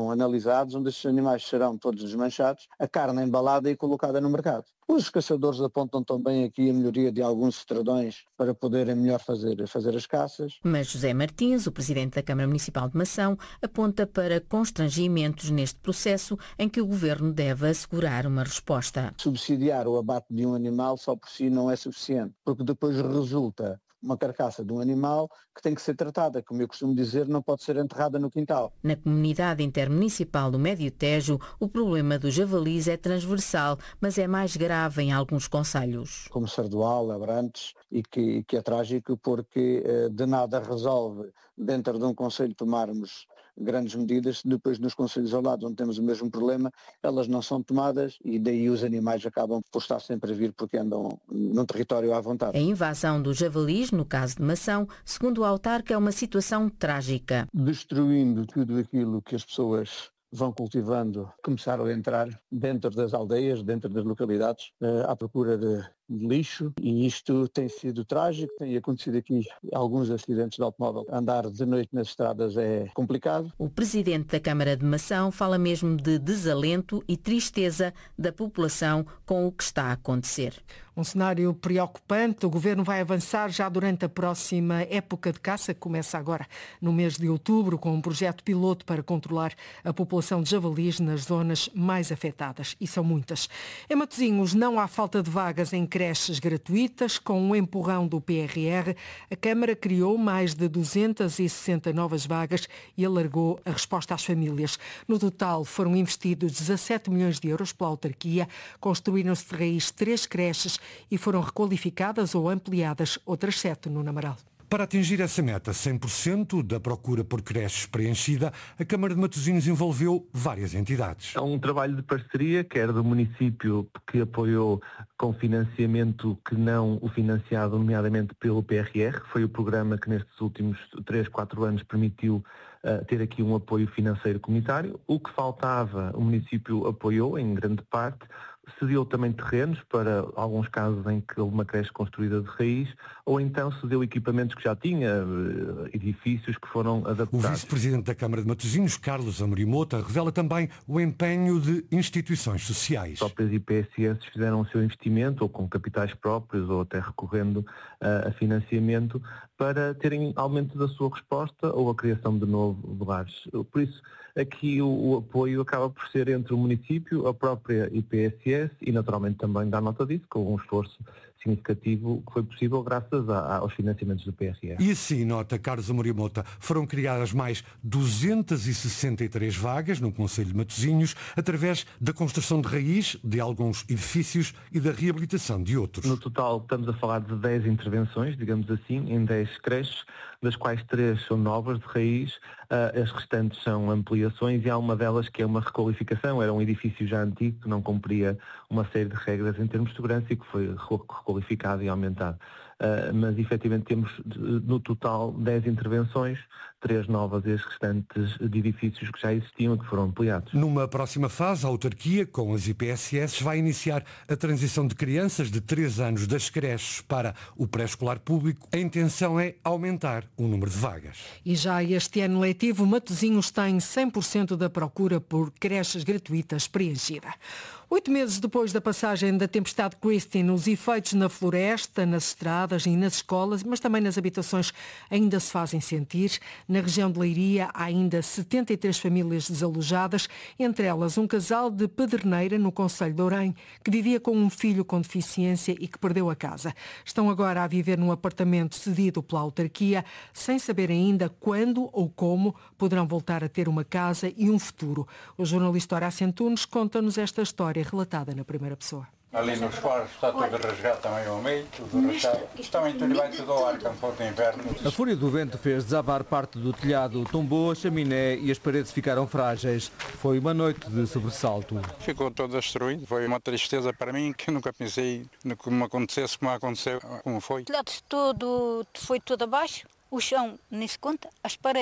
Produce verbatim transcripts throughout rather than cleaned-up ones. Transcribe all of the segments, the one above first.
serão analisados, onde estes animais serão todos desmanchados, a carne embalada e colocada no mercado. Os caçadores apontam também aqui a melhoria de alguns estradões para poderem melhor fazer, fazer as caças. Mas José Martins, o presidente da Câmara Municipal de Mação, aponta para constrangimentos neste processo em que o governo deve assegurar uma resposta. Subsidiar o abate de um animal só por si não é suficiente, porque depois resulta uma carcaça de um animal que tem que ser tratada, como eu costumo dizer, não pode ser enterrada no quintal. Na comunidade intermunicipal do Médio Tejo, o problema dos javalis é transversal, mas é mais grave em alguns concelhos. Como Sardual, Abrantes, e que, que é trágico porque de nada resolve dentro de um concelho tomarmos grandes medidas, depois nos concelhos ao lado onde temos o mesmo problema, elas não são tomadas e daí os animais acabam por estar sempre a vir porque andam num território à vontade. A invasão dos javalis, no caso de Mação, segundo o autarca, é uma situação trágica. Destruindo tudo aquilo que as pessoas vão cultivando, começaram a entrar dentro das aldeias, dentro das localidades, à procura de, de lixo, e isto tem sido trágico. Tem acontecido aqui alguns acidentes de automóvel. Andar de noite nas estradas é complicado. O presidente da Câmara de Mação fala mesmo de desalento e tristeza da população com o que está a acontecer. Um cenário preocupante. O governo vai avançar já durante a próxima época de caça, que começa agora no mês de outubro, com um projeto piloto para controlar a população de javalis nas zonas mais afetadas. E são muitas. Em Matosinhos não há falta de vagas em creches gratuitas. Com um empurrão do P R R, a Câmara criou mais de duzentas e sessenta novas vagas e alargou a resposta às famílias. No total foram investidos dezassete milhões de euros pela autarquia, construíram-se de raiz três creches e foram requalificadas ou ampliadas outras sete no Namaral. Para atingir essa meta, cem por cento da procura por creches preenchida, a Câmara de Matosinhos envolveu várias entidades. É um trabalho de parceria, quer do município que apoiou com financiamento que não o financiado, nomeadamente pelo P R R, foi o programa que nestes últimos três, quatro anos permitiu uh, ter aqui um apoio financeiro comunitário. O que faltava, o município apoiou em grande parte. Cedeu também terrenos para alguns casos em que houve uma creche construída de raiz, ou então cedeu equipamentos que já tinha, edifícios que foram adaptados. O vice-presidente da Câmara de Matosinhos, Carlos Amorim Mota, revela também o empenho de instituições sociais. As próprias I P S S fizeram o seu investimento, ou com capitais próprios, ou até recorrendo uh, a financiamento, para terem aumento da sua resposta ou a criação de novos lares. Por isso, aqui o, o apoio acaba por ser entre o município, a própria I P S S e naturalmente também dá nota disso, com um esforço significativo que foi possível graças a, aos financiamentos do P R R. E assim, nota Carlos Amorim Mota, foram criadas mais duzentas e sessenta e três vagas no Concelho de Matosinhos, através da construção de raiz de alguns edifícios e da reabilitação de outros. No total estamos a falar de dez intervenções, digamos assim, em dez creches, das quais três são novas de raiz, uh, as restantes são ampliações e há uma delas que é uma requalificação, era um edifício já antigo que não cumpria uma série de regras em termos de segurança e que foi requalificado e aumentado. Uh, mas efetivamente temos no total dez intervenções, três novas e as restantes de edifícios que já existiam e que foram ampliados. Numa próxima fase, a autarquia, com as I P S S, vai iniciar a transição de crianças de três anos das creches para o pré-escolar público. A intenção é aumentar o número de vagas. E já este ano letivo, Matosinhos tem cem por cento da procura por creches gratuitas preenchida. Oito meses depois da passagem da tempestade Christine, os efeitos na floresta, nas estradas e nas escolas, mas também nas habitações, ainda se fazem sentir. Na região de Leiria há ainda setenta e três famílias desalojadas, entre elas um casal de Pedreneira, no concelho de Orém, que vivia com um filho com deficiência e que perdeu a casa. Estão agora a viver num apartamento cedido pela autarquia, sem saber ainda quando ou como poderão voltar a ter uma casa e um futuro. O jornalista Horácio Antunes conta-nos esta história relatada na primeira pessoa. Ali nos quartos está tudo rasgado também ao meio, tudo rasgado. Também tudo vai tudo ao ar, campo de inverno. A fúria do vento fez desabar parte do telhado, tombou a chaminé e as paredes ficaram frágeis. Foi uma noite de sobressalto. Ficou todo destruído, foi uma tristeza para mim que nunca pensei que me acontecesse como aconteceu, como foi. O telhado todo foi tudo abaixo, o chão nem se conta, as paredes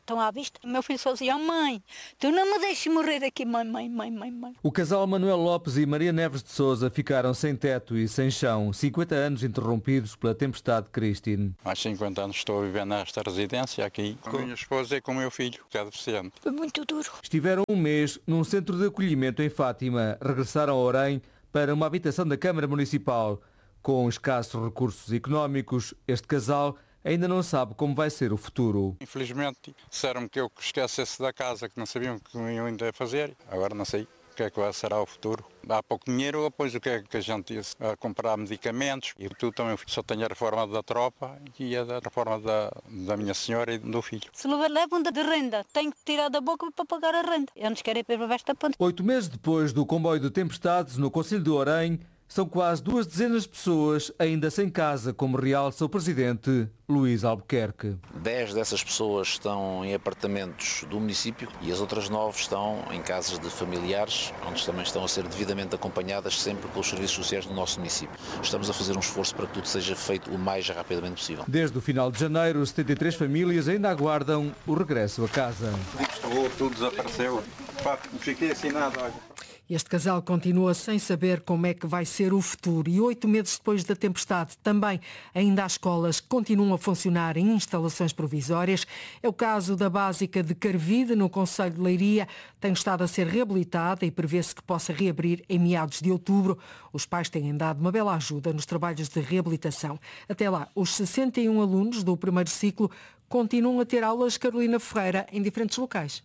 estão à vista. O meu filho só dizia, mãe, tu não me deixes morrer aqui, mãe, mãe, mãe, mãe, mãe. O casal Manuel Lopes e Maria Neves de Sousa ficaram sem teto e sem chão, cinquenta anos interrompidos pela tempestade Christine. Há cinquenta anos estou a viver nesta residência aqui, com a minha esposa e com o meu filho, que é deficiente. Foi muito duro. Estiveram um mês num centro de acolhimento em Fátima, regressaram a Orém para uma habitação da Câmara Municipal. Com escassos recursos económicos, este casal ainda não sabe como vai ser o futuro. Infelizmente, disseram-me que eu esquecesse da casa, que não sabiam o que eu ainda ia fazer. Agora não sei o que é que será o futuro. Há pouco dinheiro, depois o que é que a gente ia a comprar medicamentos. E tudo também, só tenho a reforma da tropa e a da reforma da, da minha senhora e do filho. Se levam de renda, tenho que tirar da boca para pagar a renda. Eu não quero ir para esta ponte. Oito meses depois do comboio de tempestades no concelho de Orém, são quase duas dezenas de pessoas ainda sem casa, como realça o presidente Luís Albuquerque. Dez dessas pessoas estão em apartamentos do município e as outras nove estão em casas de familiares, onde também estão a ser devidamente acompanhadas sempre pelos serviços sociais do nosso município. Estamos a fazer um esforço para que tudo seja feito o mais rapidamente possível. Desde o final de janeiro, setenta e três famílias ainda aguardam o regresso a casa. Tudo, tudo desapareceu. Pá, fiquei assinado, olha. Este casal continua sem saber como é que vai ser o futuro e oito meses depois da tempestade também ainda as escolas continuam a funcionar em instalações provisórias. É o caso da Básica de Carvide, no concelho de Leiria. Tem estado a ser reabilitada e prevê-se que possa reabrir em meados de outubro. Os pais têm dado uma bela ajuda nos trabalhos de reabilitação. Até lá, os sessenta e um alunos do primeiro ciclo continuam a ter aulas Carolina Ferreira em diferentes locais.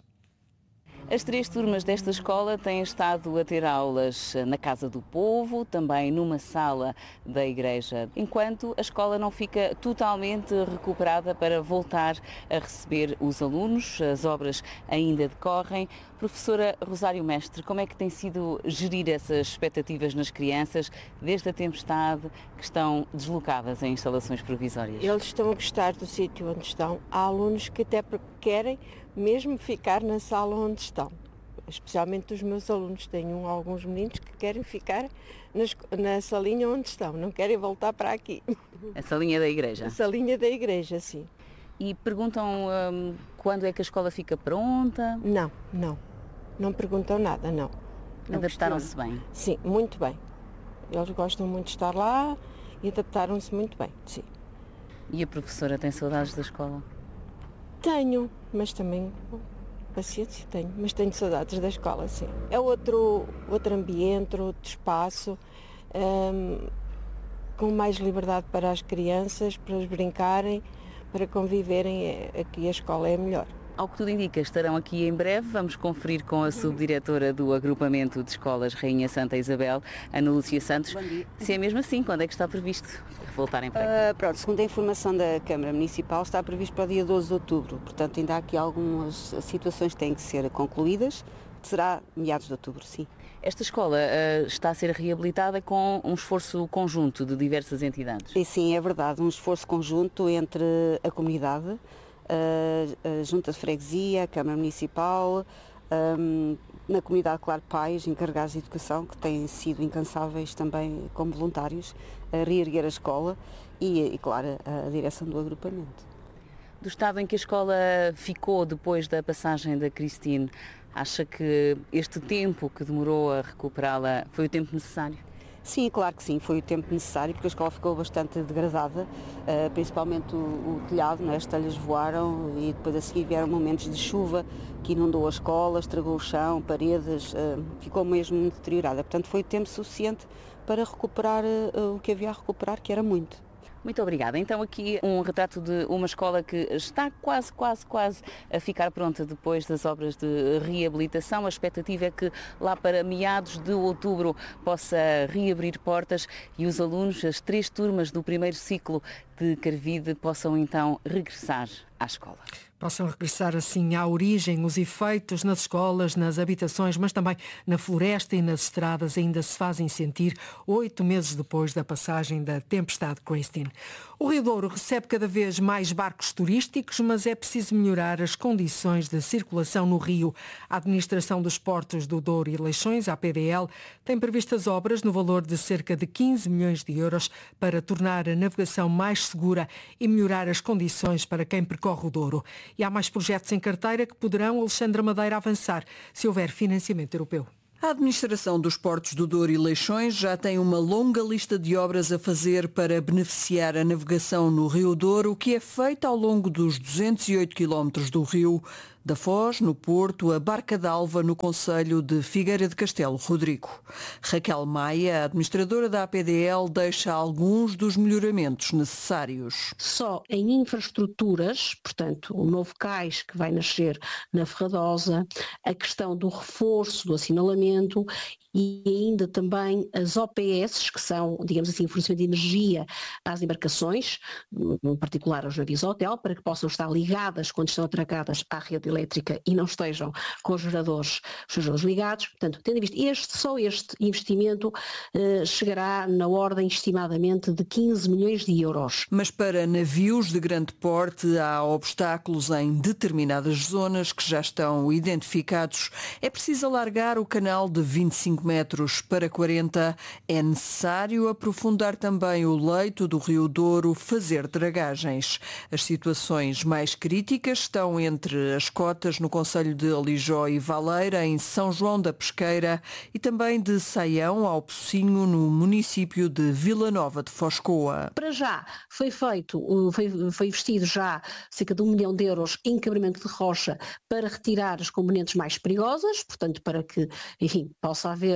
As três turmas desta escola têm estado a ter aulas na Casa do Povo, também numa sala da igreja, enquanto a escola não fica totalmente recuperada para voltar a receber os alunos. As obras ainda decorrem. Professora Rosário Mestre, como é que tem sido gerir essas expectativas nas crianças desde a tempestade que estão deslocadas em instalações provisórias? Eles estão a gostar do sítio onde estão. Há alunos que até querem mesmo ficar na sala onde estão. Especialmente os meus alunos. Tenho alguns meninos que querem ficar nas, na salinha onde estão, não querem voltar para aqui. A salinha da igreja? A salinha da igreja, sim. E perguntam hum, quando é que a escola fica pronta? Não, não. Não perguntam nada, não. não Adaptaram-se bem? Sim, muito bem. Eles gostam muito de estar lá e adaptaram-se muito bem, sim. E a professora tem saudades da escola? Tenho, mas também, paciência tenho, mas tenho saudades da escola, sim. É outro, outro ambiente, outro espaço, hum, com mais liberdade para as crianças, para eles brincarem, para conviverem. Aqui a escola é melhor. Ao que tudo indica, estarão aqui em breve. Vamos conferir com a subdiretora do Agrupamento de Escolas Rainha Santa Isabel, Ana Lúcia Santos. Bom dia. Se é mesmo assim, quando é que está previsto voltarem para aqui? Uh, pronto, segundo a informação da Câmara Municipal, está previsto para o dia doze de outubro. Portanto, ainda há aqui algumas situações que têm que ser concluídas. Será meados de outubro, sim. Esta escola uh, está a ser reabilitada com um esforço conjunto de diversas entidades. E sim, é verdade, um esforço conjunto entre a comunidade, a Junta de Freguesia, a Câmara Municipal, um, na comunidade, claro, pais encarregados de educação, que têm sido incansáveis também como voluntários a reerguer a escola e, e claro, a, a direção do agrupamento. Do estado em que a escola ficou depois da passagem da Christine, acha que este tempo que demorou a recuperá-la foi o tempo necessário? Sim, claro que sim, foi o tempo necessário, porque a escola ficou bastante degradada, principalmente o, o telhado, né? As telhas voaram e depois a seguir vieram momentos de chuva que inundou a escola, estragou o chão, paredes, ficou mesmo deteriorada. Portanto, foi tempo suficiente para recuperar o que havia a recuperar, que era muito. Muito obrigada. Então aqui um retrato de uma escola que está quase, quase, quase a ficar pronta depois das obras de reabilitação. A expectativa é que lá para meados de outubro possa reabrir portas e os alunos, as três turmas do primeiro ciclo de Carvide, possam então regressar à escola. Possam regressar assim à origem. Os efeitos nas escolas, nas habitações, mas também na floresta e nas estradas ainda se fazem sentir oito meses depois da passagem da tempestade Christine. O Rio Douro recebe cada vez mais barcos turísticos, mas é preciso melhorar as condições de circulação no rio. A Administração dos Portos do Douro e Leixões, a A P D L, tem previstas obras no valor de cerca de quinze milhões de euros para tornar a navegação mais segura e melhorar as condições para quem percorre o Douro. E há mais projetos em carteira que poderão, Alexandra Madeira, avançar se houver financiamento europeu. A Administração dos Portos do Douro e Leixões já tem uma longa lista de obras a fazer para beneficiar a navegação no Rio Douro, que é feita ao longo dos duzentos e oito quilómetros do rio, da Foz, no Porto, a Barca d'Alva, no concelho de Figueira de Castelo Rodrigo. Raquel Maia, administradora da A P D L, deixa alguns dos melhoramentos necessários. Só em infraestruturas, portanto, o novo cais que vai nascer na Ferradosa, a questão do reforço do assinalamento e ainda também as O P S, que são, digamos assim, o fornecimento de energia às embarcações, em particular aos navios hotel, para que possam estar ligadas quando estão atracadas à rede elétrica e não estejam com os geradores, os geradores ligados. Portanto, tendo em vista este, só este investimento eh, chegará na ordem estimadamente de quinze milhões de euros. Mas para navios de grande porte há obstáculos em determinadas zonas que já estão identificados. É preciso alargar o canal de vinte e cinco metros para quarenta. É necessário aprofundar também o leito do Rio Douro, fazer dragagens. As situações mais críticas estão entre as cotas no concelho de Alijó e Valeira, em São João da Pesqueira, e também de Saião ao Pocinho, no município de Vila Nova de Foscoa. Para já foi feito, foi, foi investido já cerca de um milhão de euros em encabramento de rocha para retirar as componentes mais perigosas, portanto para que, enfim, possa haver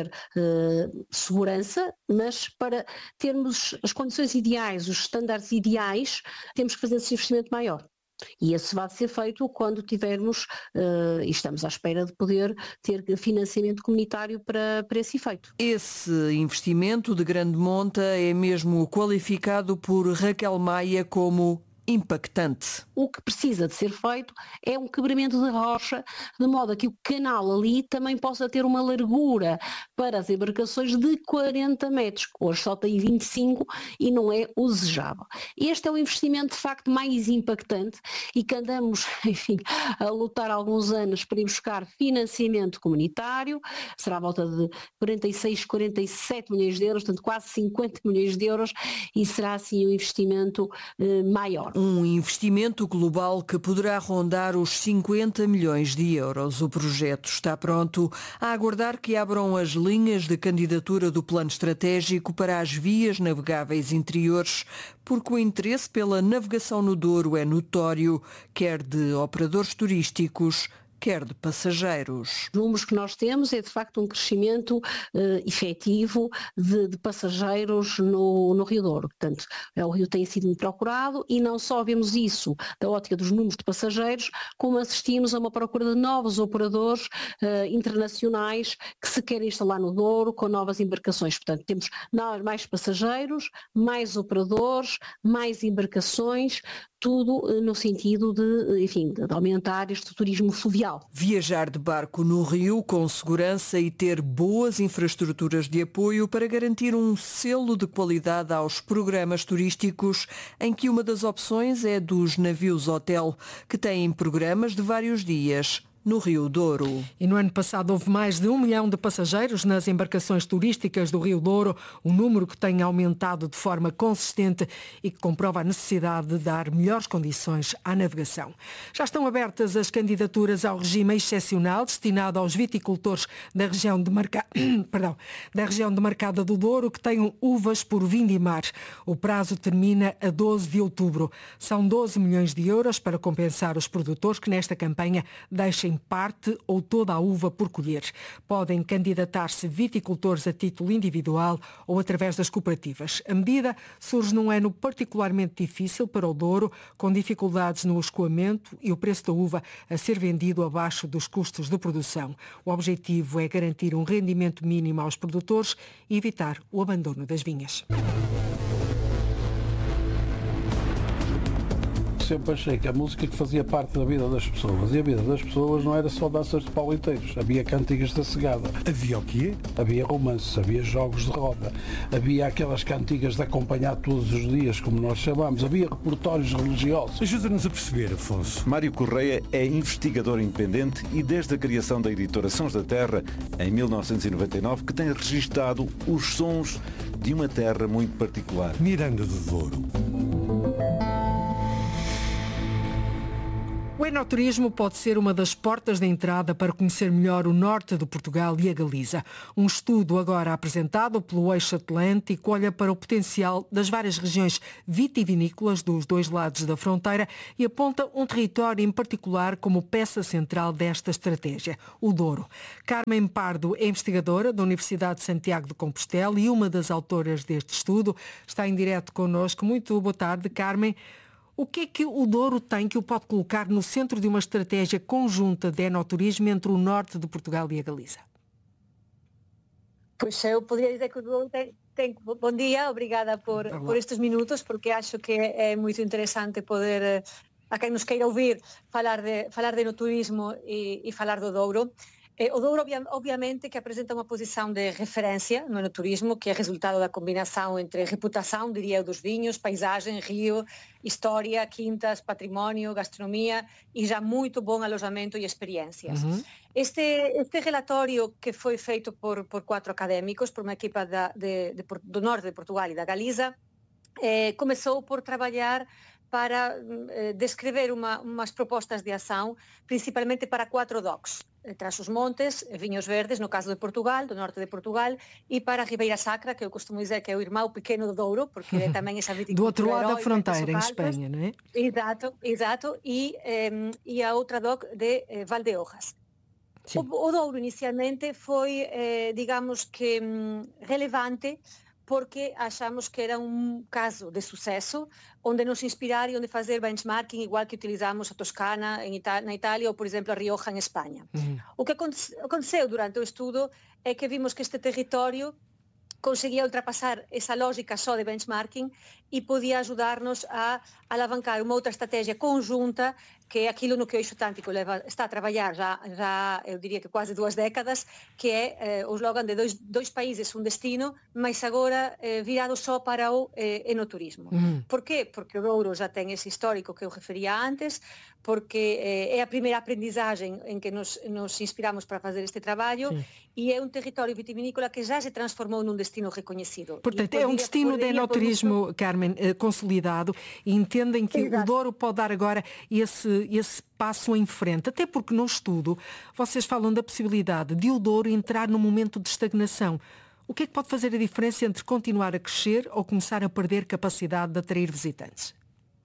uh, segurança, mas para termos as condições ideais, os estándares ideais, temos que fazer esse investimento maior. E esse vai ser feito quando tivermos, uh, e estamos à espera de poder ter financiamento comunitário para, para esse efeito. Esse investimento de grande monta é mesmo qualificado por Raquel Maia como impactante. O que precisa de ser feito é um quebramento de rocha, de modo a que o canal ali também possa ter uma largura para as embarcações de quarenta metros. Hoje só tem vinte e cinco e não é o desejável. Este é o investimento de facto mais impactante e que andamos, enfim, a lutar há alguns anos para ir buscar financiamento comunitário. Será à volta de quarenta e seis, quarenta e sete milhões de euros, portanto quase cinquenta milhões de euros, e será assim um investimento eh, maior. Um investimento global que poderá rondar os cinquenta milhões de euros. O projeto está pronto, a aguardar que abram as linhas de candidatura do plano estratégico para as vias navegáveis interiores, porque o interesse pela navegação no Douro é notório, quer de operadores turísticos, quer de passageiros. Os números que nós temos é de facto um crescimento uh, efetivo de, de passageiros no, no Rio Douro. Portanto, o rio tem sido muito procurado e não só vemos isso da ótica dos números de passageiros, como assistimos a uma procura de novos operadores uh, internacionais que se querem instalar no Douro com novas embarcações. Portanto, temos mais passageiros, mais operadores, mais embarcações, tudo no sentido de, enfim, de aumentar este turismo fluvial. Viajar de barco no rio com segurança e ter boas infraestruturas de apoio para garantir um selo de qualidade aos programas turísticos, em que uma das opções é dos navios hotel, que têm programas de vários dias no Rio Douro. E no ano passado houve mais de um milhão de passageiros nas embarcações turísticas do Rio Douro, um número que tem aumentado de forma consistente e que comprova a necessidade de dar melhores condições à navegação. Já estão abertas as candidaturas ao regime excepcional destinado aos viticultores da região de Marca... Perdão, da região de Marcada do Douro que tenham uvas por vindimar. O prazo termina a doze de outubro. São doze milhões de euros para compensar os produtores que nesta campanha deixem parte ou toda a uva por colher. Podem candidatar-se viticultores a título individual ou através das cooperativas. A medida surge num ano particularmente difícil para o Douro, com dificuldades no escoamento e o preço da uva a ser vendido abaixo dos custos de produção. O objetivo é garantir um rendimento mínimo aos produtores e evitar o abandono das vinhas. sempre achei que a música que fazia parte da vida das pessoas, e a vida das pessoas não era só danças de pauliteiros, havia cantigas da cegada. Havia o quê? Havia romances, havia jogos de roda, havia aquelas cantigas de acompanhar todos os dias, como nós chamamos, havia repertórios religiosos. Ajuda-nos a perceber, Afonso. Mário Correia é investigador independente e desde a criação da editora Sons da Terra, em mil novecentos e noventa e nove, que tem registado os sons de uma terra muito particular. Miranda do Douro. O enoturismo pode ser uma das portas de entrada para conhecer melhor o norte de Portugal e a Galiza. Um estudo agora apresentado pelo Eixo Atlântico olha para o potencial das várias regiões vitivinícolas dos dois lados da fronteira e aponta um território em particular como peça central desta estratégia, o Douro. Carmen Pardo é investigadora da Universidade de Santiago de Compostela e uma das autoras deste estudo. Está em direto connosco. Muito boa tarde, Carmen. O que é que o Douro tem que o pode colocar no centro de uma estratégia conjunta de enoturismo entre o norte de Portugal e a Galiza? Pois eu poderia dizer que o Douro tem, tem... Bom dia, obrigada por, por estes minutos, porque acho que é muito interessante poder, a quem nos queira ouvir, falar de, falar de enoturismo e, e falar do Douro. O Douro, obviamente, que apresenta uma posição de referência no enoturismo, que é resultado da combinação entre reputação, diria eu, dos vinhos, paisagem, rio, história, quintas, património, gastronomia e já muito bom alojamento e experiências. Uhum. Este, este relatório que foi feito por, por quatro académicos, por uma equipa da, de, de, do norte de Portugal e da Galiza, eh, começou por trabalhar para eh, descrever uma, umas propostas de ação, principalmente para quatro docks, tras os montes, Vinhos Verdes, no caso de Portugal, do norte de Portugal, e para a Ribeira Sacra, que eu costumo dizer que é o irmão pequeno do Douro, porque é também essa viticultura do outro lado da fronteira, em Espanha, não é? Exato, exato, e, eh, e a outra dock de eh, Valdeorras. O, o Douro inicialmente foi, eh, digamos que, relevante, porque achamos que era um caso de sucesso, onde nos inspirar e onde fazer benchmarking, igual que utilizamos a Toscana em Ita- na Itália ou, por exemplo, a Rioja em Espanha. Uhum. O que aconteceu durante o estudo é que vimos que este território conseguia ultrapassar essa lógica só de benchmarking e podia ajudar-nos a alavancar uma outra estratégia conjunta, que é aquilo no que o Eixo Atlântico leva, está a trabalhar já, já, eu diria que quase duas décadas, que é eh, o slogan de dois, dois países, um destino, mas agora eh, virado só para o eh, enoturismo. Uhum. Por quê? Porque o Douro já tem esse histórico que eu referia antes, porque eh, é a primeira aprendizagem em que nos, nos inspiramos para fazer este trabalho. Sim. E é um território vitivinícola que já se transformou num destino reconhecido. Portanto, é um destino de enoturismo, Carmen, consolidado, e entendem que Exato. O Douro pode dar agora esse, esse passo em frente, até porque no estudo vocês falam da possibilidade de o Douro entrar num momento de estagnação. O que é que pode fazer a diferença entre continuar a crescer ou começar a perder capacidade de atrair visitantes?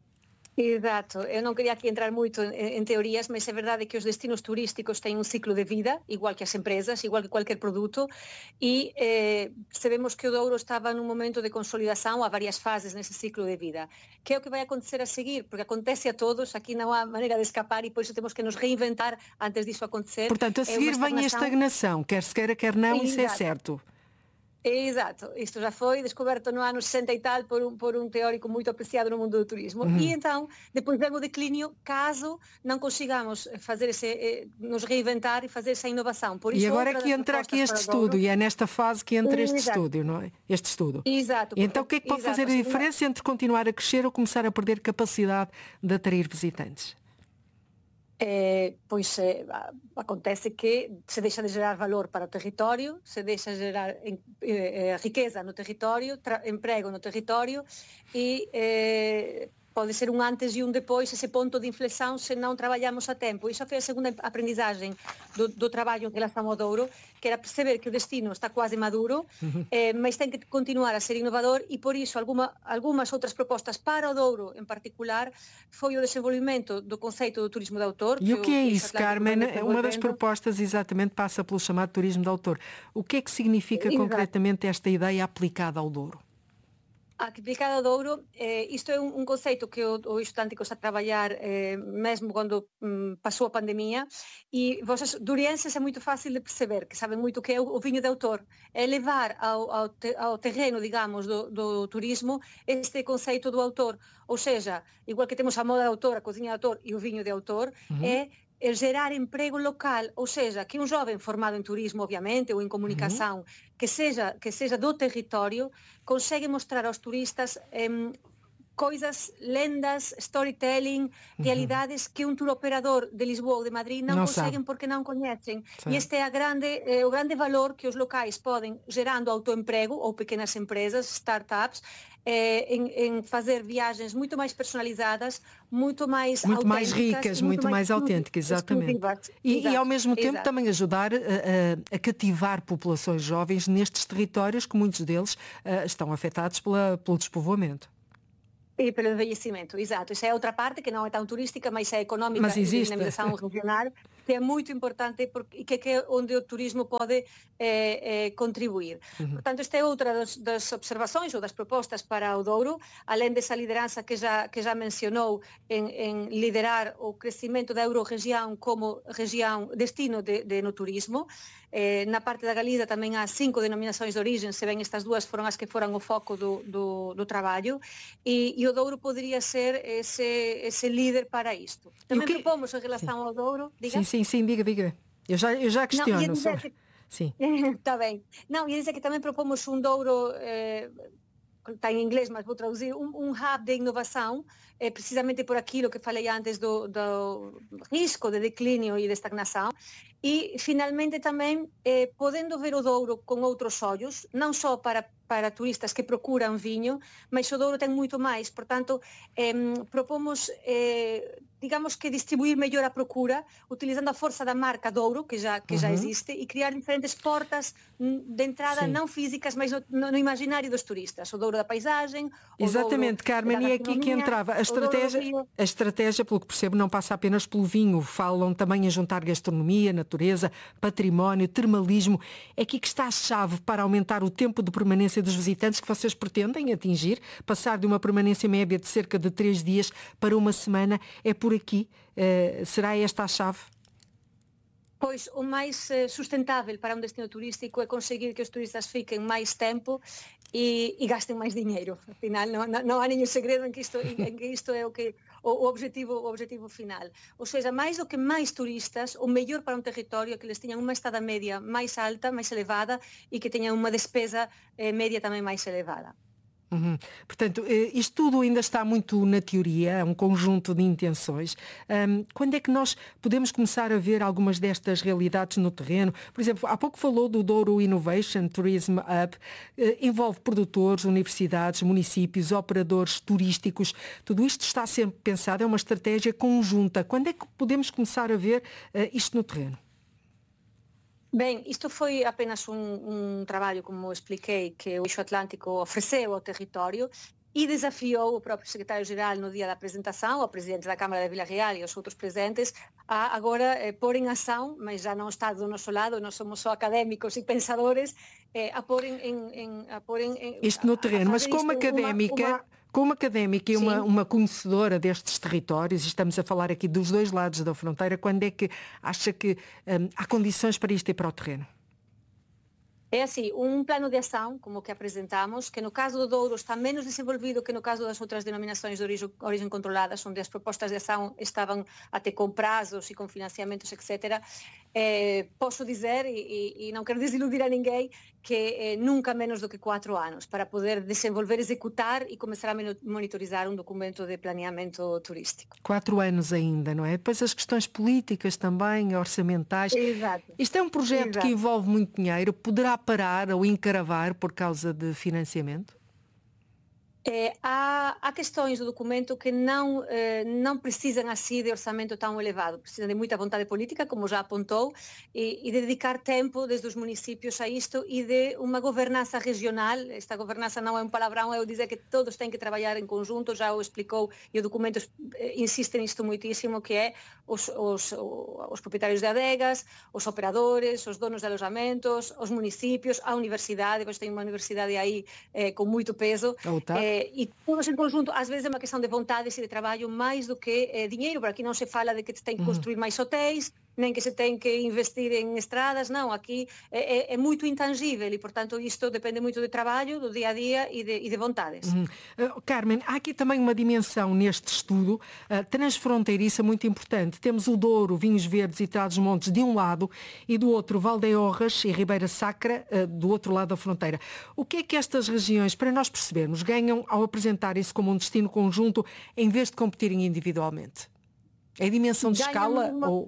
Exato, eu não queria aqui entrar muito em, em teorias, mas é verdade que os destinos turísticos têm um ciclo de vida, igual que as empresas, igual que qualquer produto, e eh, sabemos que o Douro estava num momento de consolidação, há várias fases nesse ciclo de vida. Que é o que vai acontecer a seguir? Porque acontece a todos, aqui não há maneira de escapar e por isso temos que nos reinventar antes disso acontecer. Portanto, a seguir é vem a estagnação, quer se queira, quer não, Exato. Isso é certo. Exato, isto já foi descoberto no ano sessenta e tal por um, por um teórico muito apreciado no mundo do turismo. Uhum. E então, depois vem o declínio caso não consigamos fazer esse, eh, nos reinventar e fazer essa inovação. Por isso, e agora é que entra aqui este estudo, e é nesta fase que entra este Exato. Estudo, não é? Este estudo. Exato. E então o que é que pode Exato. Fazer a diferença entre continuar a crescer ou começar a perder capacidade de atrair visitantes? Eh, pois eh, acontece que se deixa de gerar valor para o território, se deixa de gerar eh, eh, riqueza no território, tra- emprego no território e eh, pode ser um antes e um depois, esse ponto de inflexão, se não trabalhamos a tempo. Isso foi a segunda aprendizagem do, do trabalho em relação ao Douro, que era perceber que o destino está quase maduro, uhum. eh, mas tem que continuar a ser inovador e por isso alguma, algumas outras propostas para o Douro em particular foi o desenvolvimento do conceito do turismo de autor. E o que é isso, Carmen? Uma das propostas exatamente passa pelo chamado turismo de autor. O que é que significa Exato. Concretamente esta ideia aplicada ao Douro? A Quiplicada de Ouro, eh, isto é un, un conceito que o, o Eixo Atlántico está a traballar eh, mesmo cando mm, pasou a pandemia, e vosas durienses é moito fácil de perceber, que saben moito que é o, o viño de autor, é levar ao, ao, te, ao terreno, digamos, do, do turismo este conceito do autor, ou seja, igual que temos a moda de autor, a cozinha de autor e o viño de autor, uhum. é el gerar emprego local, ou seja, que un jovem formado en turismo, obviamente, ou en comunicación, uh-huh. que seja que seja do territorio, consegue mostrar aos turistas eh, coisas, lendas, storytelling, uh-huh. realidades que un tour operador de Lisboa ou de Madrid non, non conseguen sabe. Porque non coñecen. E este é a grande, eh, o grande valor que os locais poden, gerando autoemprego ou pequenas empresas, startups, Eh, em, em fazer viagens muito mais personalizadas, muito mais muito mais ricas, muito, muito mais, mais autênticas, exatamente. E, e ao mesmo tempo Exato. Também ajudar a, a, a cativar populações jovens nestes territórios que muitos deles uh, estão afetados pela, pelo despovoamento. E pelo envelhecimento, exato. Essa é outra parte que não é tão turística, mas é económica e de dinamização regional, que é muito importante porque, que, que é onde o turismo pode eh, eh, contribuir. Uhum. Portanto, esta é outra das, das observações ou das propostas para o Douro, além dessa liderança que já, que já mencionou em, em liderar o crescimento da Euro-região como região, destino de, de, no turismo. Eh, na parte da Galiza também há cinco denominações de origem, se bem estas duas foram as que foram o foco do, do, do trabalho, e, e o Douro poderia ser esse, esse líder para isto. Também que... propomos em relação sim. ao Douro... Diga? Sim, sim, sim, diga, diga. Eu já, eu já questiono. Não, só... que... Sim. Está bem. Não, ia dizer que também propomos um Douro... Eh... está em inglês, mas vou traduzir, um, um hub de inovação, é precisamente por aquilo que falei antes do, do risco de declínio e de estagnação, e finalmente também eh, podendo ver o Douro com outros olhos, não só para, para turistas que procuram vinho, mas o Douro tem muito mais, portanto, eh, propomos, eh, digamos que distribuir melhor a procura, utilizando a força da marca Douro, que já, que uhum. já existe, e criar diferentes portas de entrada, sim. não físicas, mas no, no imaginário dos turistas, o Douro da paisagem. Exatamente, Carmen, e é aqui que entrava. A estratégia, a estratégia, pelo que percebo, não passa apenas pelo vinho, falam também em juntar gastronomia, natureza, património, termalismo. É aqui que está a chave para aumentar o tempo de permanência dos visitantes que vocês pretendem atingir, passar de uma permanência média de cerca de três dias para uma semana. É por aqui? Uh, será esta a chave? Pois o mais sustentável para um destino turístico é conseguir que os turistas fiquem mais tempo e, e gastem mais dinheiro. Afinal, não, não, não há nenhum segredo em que isto, em que isto é o, que, o, o, objetivo, o objetivo final. Ou seja, mais do que mais turistas, o melhor para um território é que eles tenham uma estada média mais alta, mais elevada e que tenham uma despesa eh, média também mais elevada. Uhum. Portanto, isto tudo ainda está muito na teoria, é um conjunto de intenções. Um, quando é que nós podemos começar a ver algumas destas realidades no terreno? Por exemplo, há pouco falou do Douro Innovation Tourism Hub, uh, envolve produtores, universidades, municípios, operadores turísticos. Tudo isto está sempre pensado, é uma estratégia conjunta. Quando é que podemos começar a ver uh, isto no terreno? Bem, isto foi apenas um, um trabalho, como expliquei, que o Eixo Atlântico ofereceu ao território e desafiou o próprio secretário-geral no dia da apresentação, ao presidente da Câmara de Vila Real e aos outros presentes, a agora eh, pôr em ação, mas já não está do nosso lado, nós somos só académicos e pensadores, eh, a pôr em... em, em, a pôr em, em isto no terreno, mas como académica... Uma, uma... Como académica e uma, uma conhecedora destes territórios, e estamos a falar aqui dos dois lados da fronteira, quando é que acha que hum, há condições para isto ir para o terreno? É assim, um plano de ação, como o que apresentamos, que no caso do Douro está menos desenvolvido que no caso das outras denominações de origem, origem controladas, onde as propostas de ação estavam até com prazos e com financiamentos, etcétera. Eh, posso dizer, e, e não quero desiludir a ninguém, que eh, nunca menos do que quatro anos, para poder desenvolver, executar e começar a monitorizar um documento de planeamento turístico. Quatro anos ainda, não é? Depois as questões políticas também, orçamentais. Exato. Isto é um projeto Exato. Que envolve muito dinheiro, poderá parar ou encravar por causa de financiamento? É, há, há questões do documento que não, eh, não precisam assim de orçamento tão elevado, precisam de muita vontade política, como já apontou, e, e de dedicar tempo desde os municípios a isto e de uma governança regional. Esta governança não é um palavrão, é eu dizer que todos têm que trabalhar em conjunto, já o explicou e o documento insiste nisto muitíssimo, que é os, os, os proprietários de adegas, os operadores, os donos de alojamentos, os municípios, a universidade, pois tem uma universidade aí eh, com muito peso. A UTAP. Eh, e todos em conjunto, às vezes é uma questão de vontades e de trabalho mais do que eh, dinheiro, porque aqui não se fala de que se tem que construir mais hotéis, nem que se tem que investir em estradas, não, aqui é, é, é muito intangível e, portanto, isto depende muito de trabalho, do dia a dia e de, e de vontades. Uhum. Uh, Carmen, há aqui também uma dimensão neste estudo uh, transfronteiriça muito importante. Temos o Douro, Vinhos Verdes e Trás-os-Montes de um lado e do outro Valdeorras e Ribeira Sacra uh, do outro lado da fronteira. O que é que estas regiões, para nós percebermos, ganham ao apresentarem-se como um destino conjunto em vez de competirem individualmente? É a dimensão de Ganham escala uma... ou...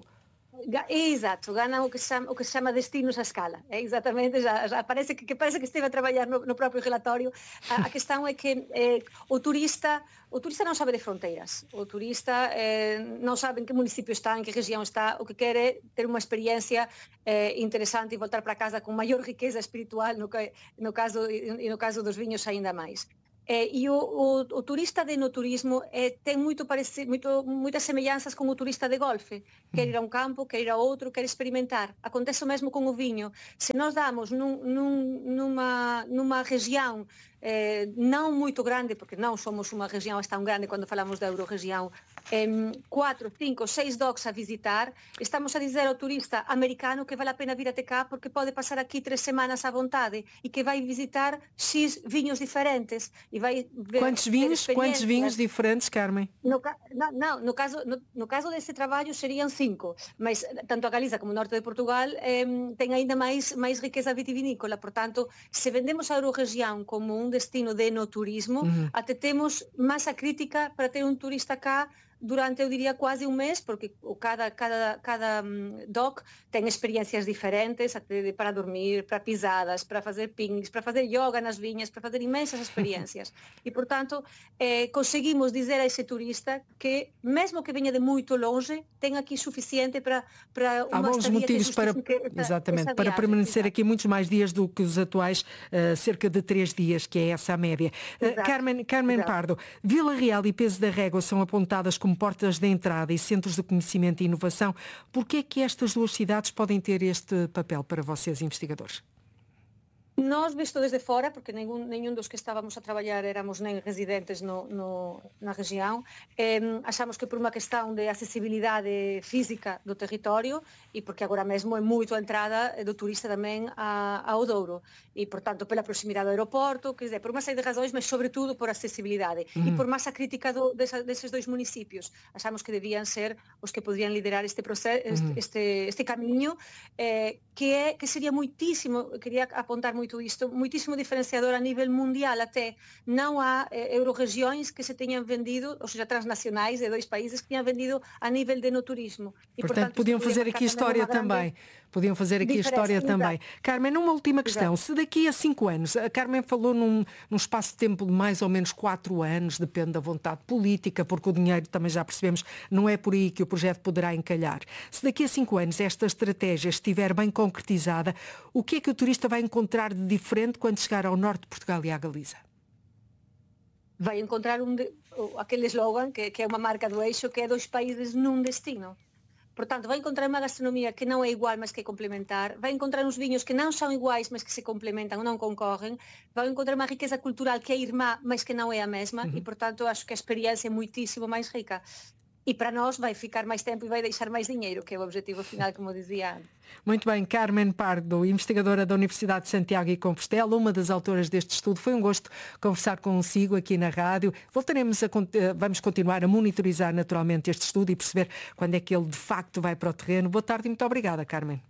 Exato, ganam o que se chama, o que se chama destinos à escala. É exatamente, já, já parece que, que parece que esteve a trabalhar no, no próprio relatório. A, a questão é que eh, o turista o turista não sabe de fronteiras. O turista eh, não sabe em que município está, em que região está. O que quer é ter uma experiência eh, interessante e voltar para casa com maior riqueza espiritual, no, no caso, e no caso dos vinhos ainda mais. Eh, e o, o, o turista de enoturismo eh, tem muito parecido, muito, muitas semelhanças com o turista de golfe. Quer ir a um campo, quer ir a outro, quer experimentar. Acontece o mesmo com o vinho. Se nós damos num, num, numa, numa região eh, não muito grande, porque não somos uma região tão grande quando falamos da Euro-região, eh, quatro, cinco, seis docks a visitar, estamos a dizer ao turista americano que vale a pena vir até cá porque pode passar aqui três semanas à vontade e que vai visitar X vinhos diferentes. E vai ver, quantos vinhos, quantos vinhos diferentes, Carmen? No, não, não, no, caso, no, no caso desse trabalho seriam cinco, mas tanto a Galiza como o norte de Portugal eh, tem ainda mais, mais riqueza vitivinícola. Portanto, se vendemos a Euro-região como um destino de enoturismo, uhum. até temos massa crítica para ter um turista cá durante, eu diria, quase um mês, porque cada, cada, cada dock tem experiências diferentes, até para dormir, para pisadas, para fazer piqueniques, para fazer yoga nas vinhas, para fazer imensas experiências. E, portanto, eh, conseguimos dizer a esse turista que, mesmo que venha de muito longe, tem aqui suficiente para, para uma Há bons motivos para, essa, exatamente, essa para permanecer aqui muitos mais dias do que os atuais, uh, cerca de três dias, que é essa a média. Uh, Carmen, Carmen Pardo, Vila Real e Peso da Régua são apontadas como portas de entrada e centros de conhecimento e inovação. Por que é que estas duas cidades podem ter este papel para vocês, investigadores? Nós, visto desde fora, porque nenhum, nenhum dos que estávamos a trabalhar éramos nem residentes no, no, na região, eh, achamos que por uma questão de acessibilidade física do território e porque agora mesmo é muito a entrada do turista também a, ao Douro e, portanto, pela proximidade do aeroporto, quer dizer, por uma série de razões, mas sobretudo por acessibilidade uhum. e por massa crítica do, dessa, desses dois municípios. Achamos que deviam ser os que poderiam liderar este processo, uhum. este, este caminho, eh, que, é, que seria muitíssimo, queria apontar muito isto, muitíssimo diferenciador a nível mundial até. Não há eh, euroregiões que se tenham vendido, ou seja, transnacionais de dois países que tenham vendido a nível de enoturismo. E, portanto, portanto podiam fazer aqui história também. Podiam fazer aqui a história exato. também. Carmen, uma última questão. Exato. Se daqui a cinco anos, a Carmen falou num, num espaço de tempo de mais ou menos quatro anos, depende da vontade política, porque o dinheiro, também já percebemos, não é por aí que o projeto poderá encalhar. Se daqui a cinco anos esta estratégia estiver bem concretizada, o que é que o turista vai encontrar de diferente quando chegar ao norte de Portugal e à Galiza? Vai encontrar um de, aquele slogan, que, que é uma marca do eixo, que é dois países num destino. Portanto, vai encontrar uma gastronomia que não é igual, mas que é complementar. Vai encontrar uns vinhos que não são iguais, mas que se complementam, não concorrem. Vai encontrar uma riqueza cultural que é irmã, mas que não é a mesma. Uhum. E, portanto, acho que a experiência é muitíssimo mais rica. E para nós vai ficar mais tempo e vai deixar mais dinheiro, que é o objetivo final, como dizia antes. Muito bem, Carmen Pardo, investigadora da Universidade de Santiago e Compostela, uma das autoras deste estudo. Foi um gosto conversar consigo aqui na rádio. Voltaremos a, vamos continuar a monitorizar naturalmente este estudo e perceber quando é que ele de facto vai para o terreno. Boa tarde e muito obrigada, Carmen.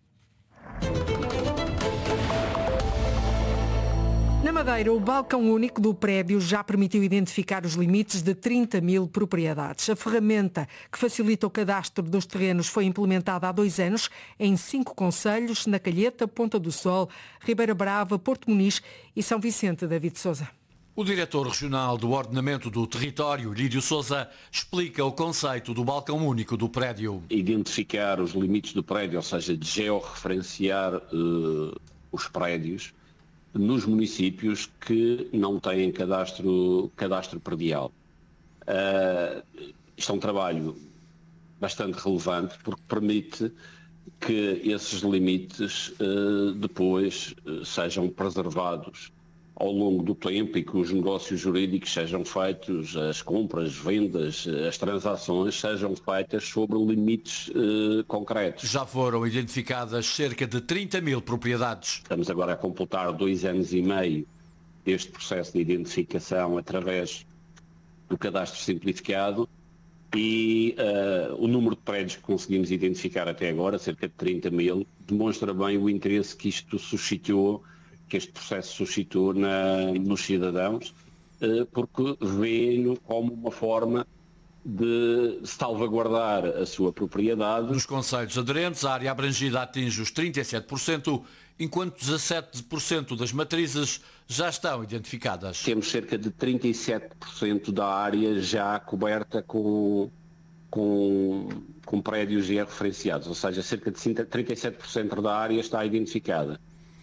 Na Madeira, o balcão único do prédio já permitiu identificar os limites de trinta mil propriedades. A ferramenta que facilita o cadastro dos terrenos foi implementada há dois anos em cinco concelhos, na Calheta, Ponta do Sol, Ribeira Brava, Porto Muniz e São Vicente. David Sousa. O diretor regional do ordenamento do território, Lídio Sousa, explica o conceito do balcão único do prédio. Identificar os limites do prédio, ou seja, georreferenciar uh, os prédios nos municípios que não têm cadastro, cadastro predial. Uh, isto é um trabalho bastante relevante porque permite que esses limites uh, depois uh, sejam preservados ao longo do tempo e que os negócios jurídicos sejam feitos, as compras, vendas, as transações sejam feitas sobre limites eh, concretos. Já foram identificadas cerca de trinta mil propriedades. Estamos agora a completar dois anos e meio este processo de identificação através do cadastro simplificado e uh, o número de prédios que conseguimos identificar até agora, cerca de trinta mil, demonstra bem o interesse que isto suscitou, que este processo suscitou na, nos cidadãos, uh, porque vê-no como uma forma de salvaguardar a sua propriedade. Nos concelhos aderentes, a área abrangida atinge os trinta e sete por cento, enquanto dezassete por cento das matrizes já estão identificadas. Temos cerca de trinta e sete por cento da área já coberta com, com, com prédios georreferenciados, ou seja, cerca de trinta e sete por cento da área está identificada.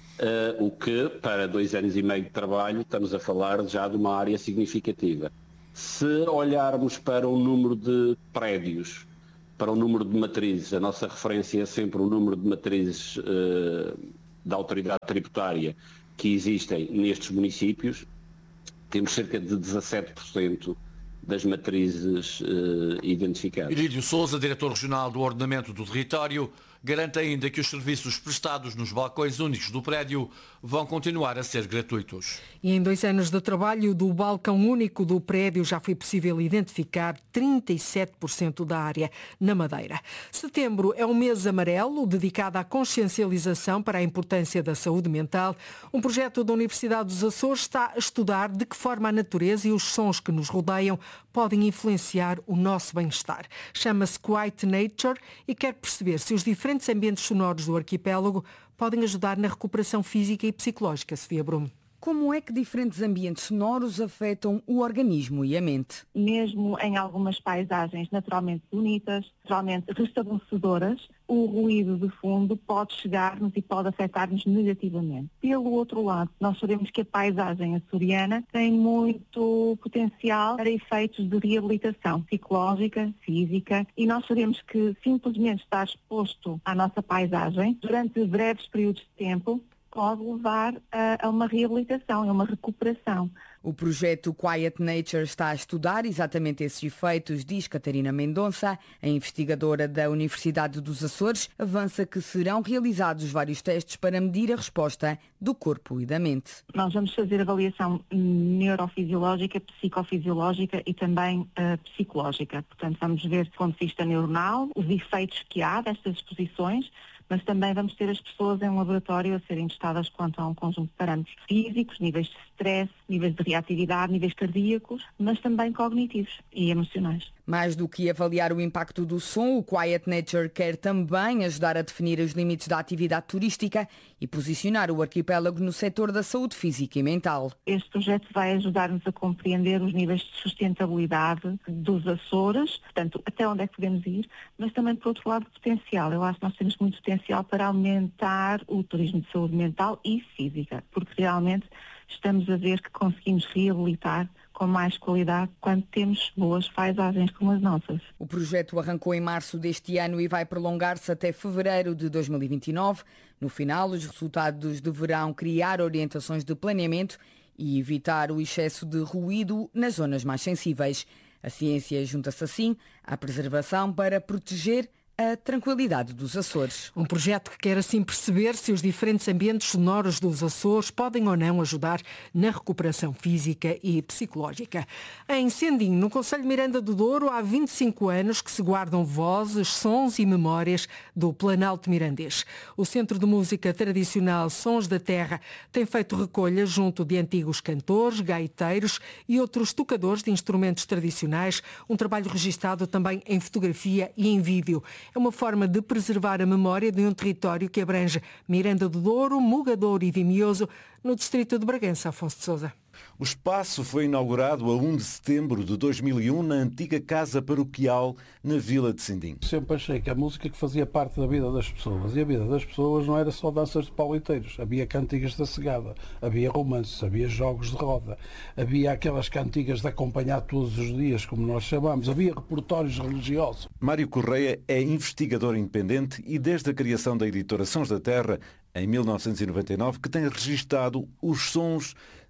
Uh, o que, para dois anos e meio de trabalho, estamos a falar já de uma área significativa. Se olharmos para o número de prédios, para o número de matrizes, a nossa referência é sempre o número de matrizes uh, da autoridade tributária que existem nestes municípios, temos cerca de dezassete por cento das matrizes uh, identificadas. Irídio Sousa, diretor regional do Ordenamento do Território, garante ainda que os serviços prestados nos balcões únicos do prédio vão continuar a ser gratuitos. E em dois anos de trabalho do balcão único do prédio já foi possível identificar trinta e sete por cento da área na Madeira. Setembro é um mês amarelo dedicado à consciencialização para a importância da saúde mental. Um projeto da Universidade dos Açores está a estudar de que forma a natureza e os sons que nos rodeiam podem influenciar o nosso bem-estar. Chama-se Quiet Nature e quer perceber se os diferentes ambientes sonoros do arquipélago podem ajudar na recuperação física e psicológica. Sofia Brume. Como é que diferentes ambientes sonoros afetam o organismo e a mente? Mesmo em algumas paisagens naturalmente bonitas, naturalmente restabelecedoras, o ruído de fundo pode chegar-nos e pode afetar-nos negativamente. Pelo outro lado, nós sabemos que a paisagem açoriana tem muito potencial para efeitos de reabilitação psicológica, física, e nós sabemos que simplesmente estar exposto à nossa paisagem durante breves períodos de tempo pode levar a, a uma reabilitação, a uma recuperação. O projeto Quiet Nature está a estudar exatamente esses efeitos, diz Catarina Mendonça, a investigadora da Universidade dos Açores, avança que serão realizados vários testes para medir a resposta do corpo e da mente. Nós vamos fazer avaliação neurofisiológica, psicofisiológica e também uh, psicológica. Portanto, vamos ver do ponto de vista neuronal os efeitos que há destas exposições, mas também vamos ter as pessoas em um laboratório a serem testadas quanto a um conjunto de parâmetros físicos, níveis de stress, níveis de reatividade, níveis cardíacos, mas também cognitivos e emocionais. Mais do que avaliar o impacto do som, o Quiet Nature quer também ajudar a definir os limites da atividade turística e posicionar o arquipélago no setor da saúde física e mental. Este projeto vai ajudar-nos a compreender os níveis de sustentabilidade dos Açores, portanto, até onde é que podemos ir, mas também, por outro lado, potencial. Eu acho que nós temos muito potencial para aumentar o turismo de saúde mental e física, porque realmente estamos a ver que conseguimos reabilitar com mais qualidade quando temos boas paisagens como as nossas. O projeto arrancou em março deste ano e vai prolongar-se até fevereiro de dois mil e vinte e nove. No final, os resultados deverão criar orientações de planeamento e evitar o excesso de ruído nas zonas mais sensíveis. A ciência junta-se assim à preservação para proteger a tranquilidade dos Açores. Um projeto que quer assim perceber se os diferentes ambientes sonoros dos Açores podem ou não ajudar na recuperação física e psicológica. Em Sendim, no concelho de Miranda do Douro, há vinte e cinco anos que se guardam vozes, sons e memórias do Planalto Mirandês. O Centro de Música Tradicional Sons da Terra tem feito recolha junto de antigos cantores, gaiteiros e outros tocadores de instrumentos tradicionais, um trabalho registado também em fotografia e em vídeo. É uma forma de preservar a memória de um território que abrange Miranda do Douro, Mugadouro e Vimioso, no distrito de Bragança. Afonso de Sousa. O espaço foi inaugurado a um de setembro de dois mil e um na antiga Casa Paroquial, na Vila de Sendim. Sempre achei que a música que fazia parte da vida das pessoas, e a vida das pessoas não era só danças de pauliteiros. Havia cantigas da cegada, havia romances, havia jogos de roda, havia aquelas cantigas de acompanhar todos os dias, como nós chamamos, havia repertórios religiosos. Mário Correia é investigador independente e desde a criação da editora Sons da Terra, em mil novecentos e noventa e nove, que tem registado os sons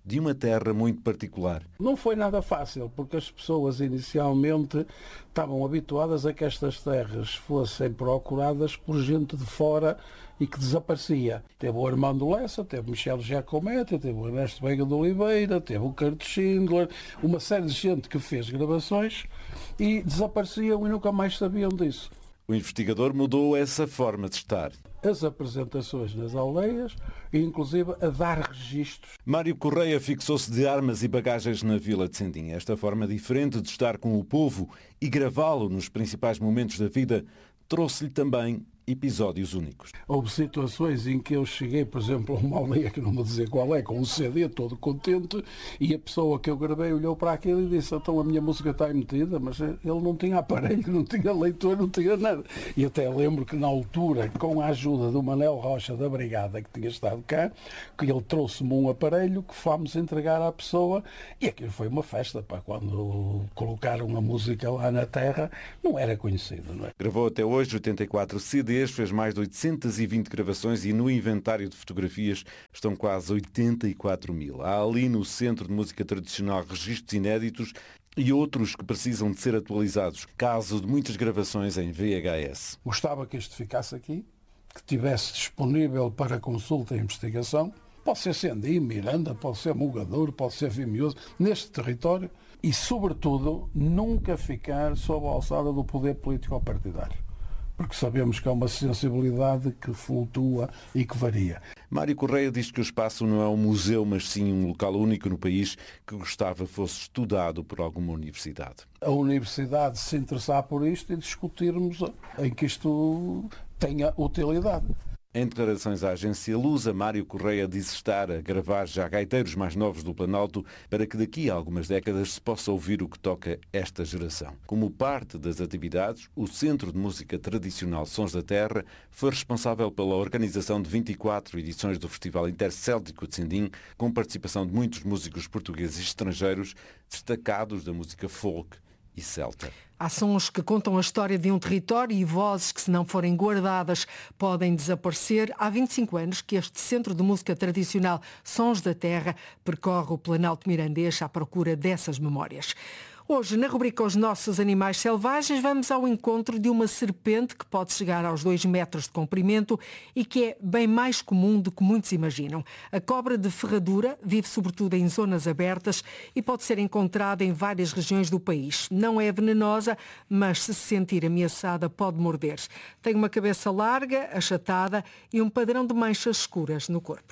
de uma terra muito particular. Não foi nada fácil, porque as pessoas inicialmente estavam habituadas a que estas terras fossem procuradas por gente de fora e que desaparecia. Teve o Armando Lessa, teve Michel Giacometti, teve o Ernesto Veiga de Oliveira, teve o Kurt Schindler, uma série de gente que fez gravações e desapareciam e nunca mais sabiam disso. O investigador mudou essa forma de estar. As apresentações nas aldeias e inclusive a dar registros. Mário Correia fixou-se de armas e bagagens na Vila de Sendim. Esta forma diferente de estar com o povo e gravá-lo nos principais momentos da vida trouxe-lhe também episódios únicos. Houve situações em que eu cheguei, por exemplo, a uma aldeia que não vou dizer qual é, com um C D todo contente, e a pessoa que eu gravei olhou para aquilo e disse: então a minha música está aí metida, mas ele não tinha aparelho, não tinha leitor, não tinha nada. E até lembro que na altura, com a ajuda do Manel Rocha da Brigada, que tinha estado cá, que ele trouxe-me um aparelho que fomos entregar à pessoa, e aquilo foi uma festa, pá, quando colocaram a música lá na terra, não era conhecido, não é? Gravou até hoje oitenta e quatro C Ds, fez mais de oitocentas e vinte gravações e no inventário de fotografias estão quase oitenta e quatro mil. Há ali no Centro de Música Tradicional registros inéditos e outros que precisam de ser atualizados, caso de muitas gravações em V H S. Gostava que isto ficasse aqui, que estivesse disponível para consulta e investigação. Pode ser Sendim, Miranda, pode ser Mogador, pode ser Vimioso, neste território, e, sobretudo, nunca ficar sob a alçada do poder político partidário. Porque sabemos que há uma sensibilidade que flutua e que varia. Mário Correia diz que o espaço não é um museu, mas sim um local único no país que gostava fosse estudado por alguma universidade. A universidade se interessar por isto e discutirmos em que isto tenha utilidade. Em declarações à agência Lusa, Mário Correia diz estar a gravar já gaiteiros mais novos do Planalto para que daqui a algumas décadas se possa ouvir o que toca esta geração. Como parte das atividades, o Centro de Música Tradicional Sons da Terra foi responsável pela organização de vinte e quatro edições do Festival Intercéltico de Sendim, com participação de muitos músicos portugueses e estrangeiros destacados da música folk e celta. Há sons que contam a história de um território e vozes que, se não forem guardadas, podem desaparecer. Há vinte e cinco anos que este Centro de Música Tradicional Sons da Terra percorre o Planalto Mirandês à procura dessas memórias. Hoje, na rubrica Os Nossos Animais Selvagens, vamos ao encontro de uma serpente que pode chegar aos dois metros de comprimento e que é bem mais comum do que muitos imaginam. A cobra de ferradura vive sobretudo em zonas abertas e pode ser encontrada em várias regiões do país. Não é venenosa, mas se se sentir ameaçada pode morder. Tem uma cabeça larga, achatada e um padrão de manchas escuras no corpo.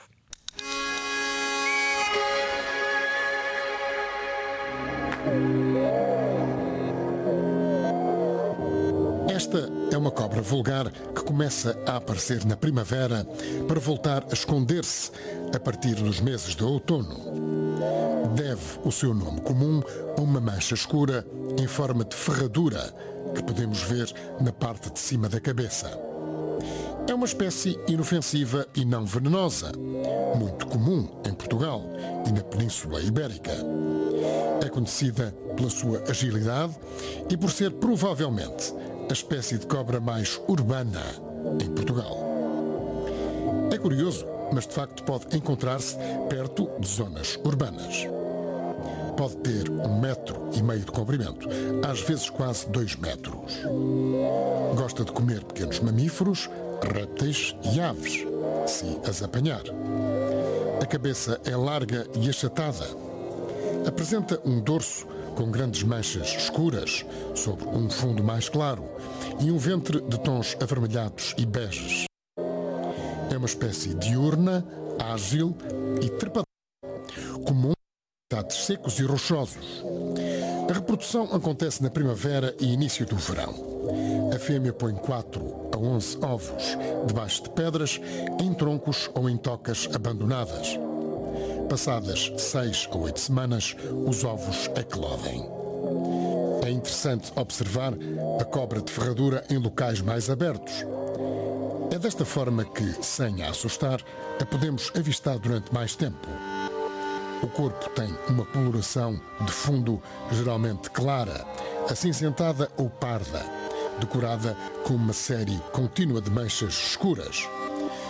Esta é uma cobra vulgar que começa a aparecer na primavera para voltar a esconder-se a partir dos meses de outono. Deve o seu nome comum a uma mancha escura em forma de ferradura que podemos ver na parte de cima da cabeça. É uma espécie inofensiva e não venenosa, muito comum em Portugal e na Península Ibérica. É conhecida pela sua agilidade e por ser provavelmente a espécie de cobra mais urbana em Portugal. É curioso, mas de facto pode encontrar-se perto de zonas urbanas. Pode ter um metro e meio de comprimento, às vezes quase dois metros. Gosta de comer pequenos mamíferos, répteis e aves, se as apanhar. A cabeça é larga e achatada. Apresenta um dorso com grandes manchas escuras sobre um fundo mais claro e um ventre de tons avermelhados e beges. É uma espécie diurna, ágil e trepadora, comum em habitats secos e rochosos. A reprodução acontece na primavera e início do verão. A fêmea põe quatro a onze ovos debaixo de pedras, em troncos ou em tocas abandonadas. Passadas seis a oito semanas, os ovos eclodem. É interessante observar a cobra de ferradura em locais mais abertos. É desta forma que, sem a assustar, a podemos avistar durante mais tempo. O corpo tem uma coloração de fundo geralmente clara, acinzentada ou parda, decorada com uma série contínua de manchas escuras.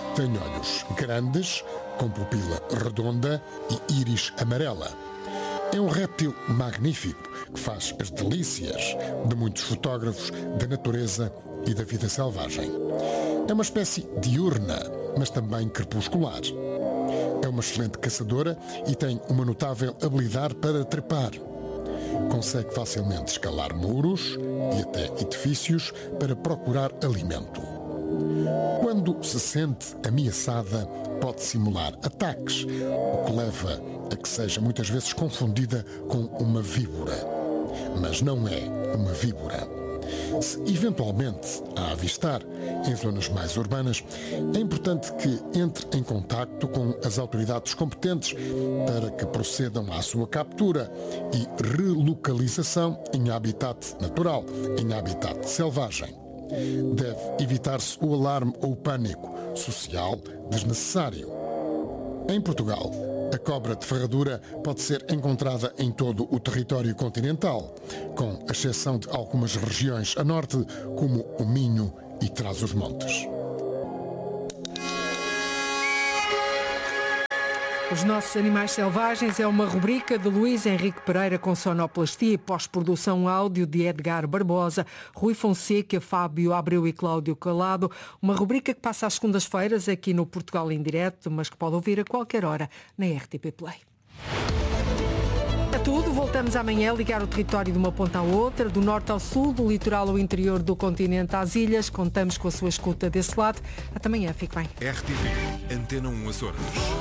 Tem olhos grandes, com pupila redonda e íris amarela. É um réptil magnífico que faz as delícias de muitos fotógrafos da natureza e da vida selvagem. É uma espécie diurna, mas também crepuscular. É uma excelente caçadora e tem uma notável habilidade para trepar. Consegue facilmente escalar muros e até edifícios para procurar alimento. Quando se sente ameaçada, pode simular ataques, o que leva a que seja muitas vezes confundida com uma víbora. Mas não é uma víbora. Se eventualmente a avistar em zonas mais urbanas, é importante que entre em contacto com as autoridades competentes para que procedam à sua captura e relocalização em habitat natural, em habitat selvagem. Deve evitar-se o alarme ou o pânico social desnecessário. Em Portugal, a cobra de ferradura pode ser encontrada em todo o território continental, com exceção de algumas regiões a norte, como o Minho e Trás-os-Montes. Os Nossos Animais Selvagens é uma rubrica de Luís Henrique Pereira com sonoplastia e pós-produção áudio de Edgar Barbosa, Rui Fonseca, Fábio Abreu e Cláudio Calado. Uma rubrica que passa às segundas-feiras aqui no Portugal em Direto, mas que pode ouvir a qualquer hora na R T P Play. É tudo. Voltamos amanhã a ligar o território de uma ponta à outra, do norte ao sul, do litoral ao interior do continente às ilhas. Contamos com a sua escuta desse lado. Até amanhã. Fique bem. R T P, Antena um Açores.